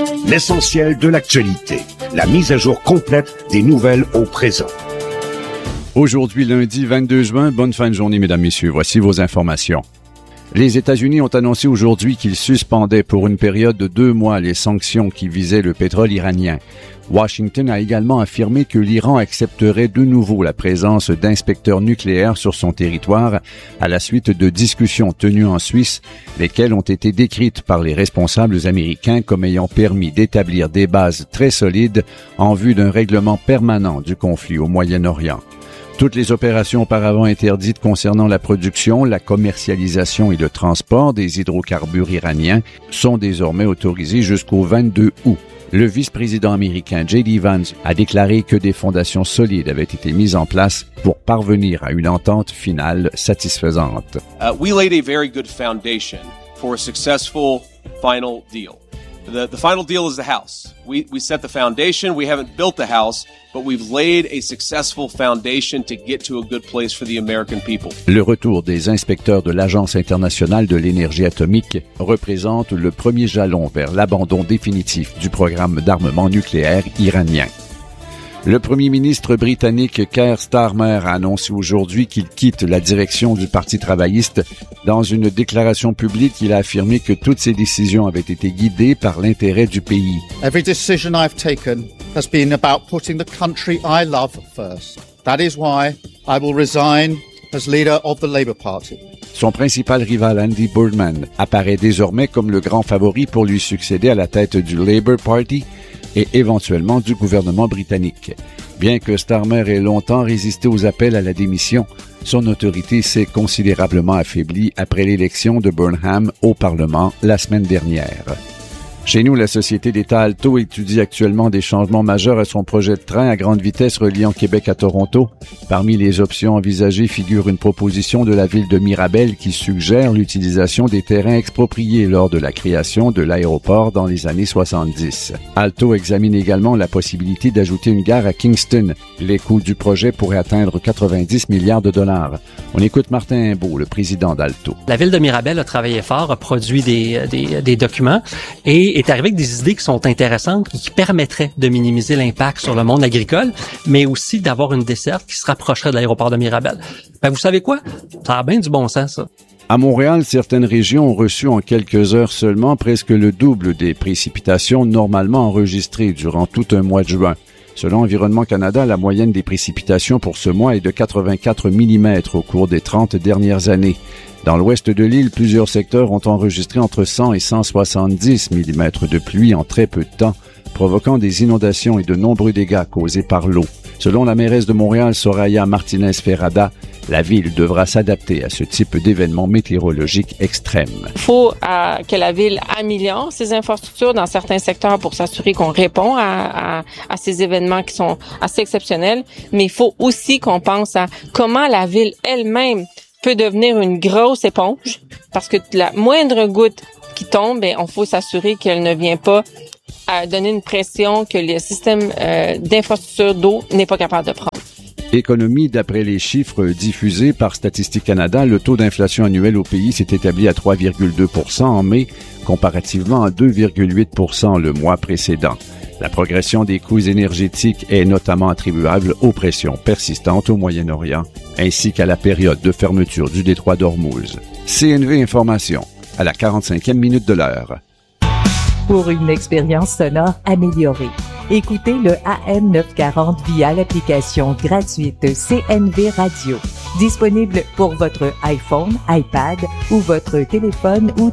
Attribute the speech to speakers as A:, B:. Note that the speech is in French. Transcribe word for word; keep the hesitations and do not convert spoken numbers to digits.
A: L'essentiel de l'actualité. La mise à jour complète des nouvelles au présent.
B: Aujourd'hui, lundi vingt-deux juin, bonne fin de journée, mesdames, messieurs. Voici vos informations. Les États-Unis ont annoncé aujourd'hui qu'ils suspendaient pour une période de deux mois les sanctions qui visaient le pétrole iranien. Washington a également affirmé que l'Iran accepterait de nouveau la présence d'inspecteurs nucléaires sur son territoire à la suite de discussions tenues en Suisse, lesquelles ont été décrites par les responsables américains comme ayant permis d'établir des bases très solides en vue d'un règlement permanent du conflit au Moyen-Orient. Toutes les opérations auparavant interdites concernant la production, la commercialisation et le transport des hydrocarbures iraniens sont désormais autorisées jusqu'au vingt-deux août. Le vice-président américain J D Vance a déclaré que des fondations solides avaient été mises en place pour parvenir à une entente finale satisfaisante.
C: Uh, we laid a very good foundation for a successful final deal. The, the final deal is the house. We, we set the foundation. We haven't built the house, but we've laid a successful foundation to get to a good place for the American people.
B: Le retour des inspecteurs de l'Agence internationale de l'énergie atomique représente le premier jalon vers l'abandon définitif du programme d'armement nucléaire iranien. Le premier ministre britannique Keir Starmer a annoncé aujourd'hui qu'il quitte la direction du Parti travailliste. Dans une déclaration publique, il a affirmé que toutes ses décisions avaient été guidées par l'intérêt du pays.
D: Every decision I've taken has been about putting the country I love first. That is why I will resign as leader of the Labour Party.
B: Son principal rival Andy Boardman apparaît désormais comme le grand favori pour lui succéder à la tête du Labour Party et éventuellement du gouvernement britannique. Bien que Starmer ait longtemps résisté aux appels à la démission, son autorité s'est considérablement affaiblie après l'élection de Burnham au Parlement la semaine dernière. Chez nous, la société d'État Alto étudie actuellement des changements majeurs à son projet de train à grande vitesse reliant Québec à Toronto. Parmi les options envisagées figure une proposition de la ville de Mirabel qui suggère l'utilisation des terrains expropriés lors de la création de l'aéroport dans les années soixante-dix. Alto examine également la possibilité d'ajouter une gare à Kingston. Les coûts du projet pourraient atteindre quatre-vingt-dix milliards de dollars. On écoute Martin Imbeau, le président d'Alto.
E: La ville de Mirabel a travaillé fort, a produit des, des, des documents et est arrivé avec des idées qui sont intéressantes et qui permettraient de minimiser l'impact sur le monde agricole, mais aussi d'avoir une desserte qui se rapprocherait de l'aéroport de Mirabel. Ben, vous savez quoi? Ça a bien du bon sens, ça.
B: À Montréal, certaines régions ont reçu en quelques heures seulement presque le double des précipitations normalement enregistrées durant tout un mois de juin. Selon Environnement Canada, la moyenne des précipitations pour ce mois est de quatre-vingt-quatre millimètres au cours des trente dernières années. Dans l'ouest de l'île, plusieurs secteurs ont enregistré entre cent et cent soixante-dix millimètres de pluie en très peu de temps, provoquant des inondations et de nombreux dégâts causés par l'eau. Selon la mairesse de Montréal, Soraya Martinez-Ferrada, la ville devra s'adapter à ce type d'événements météorologiques extrêmes.
F: Il faut euh, que la ville améliore ses infrastructures dans certains secteurs pour s'assurer qu'on répond à, à, à ces événements qui sont assez exceptionnels, mais il faut aussi qu'on pense à comment la ville elle-même peut devenir une grosse éponge, parce que la moindre goutte qui tombe, ben, on faut s'assurer qu'elle ne vient pas à donner une pression que le système euh, d'infrastructure d'eau n'est pas capable de prendre.
B: Économie, d'après les chiffres diffusés par Statistique Canada, le taux d'inflation annuel au pays s'est établi à trois virgule deux pour cent en mai, comparativement à deux virgule huit pour cent le mois précédent. La progression des coûts énergétiques est notamment attribuable aux pressions persistantes au Moyen-Orient, ainsi qu'à la période de fermeture du détroit d'Ormuz. C N V Information, à la quarante-cinquième minute de l'heure.
G: Pour une expérience sonore améliorée, écoutez le A M neuf cent quarante via l'application gratuite C N V Radio, disponible pour votre iPhone, iPad ou votre téléphone ou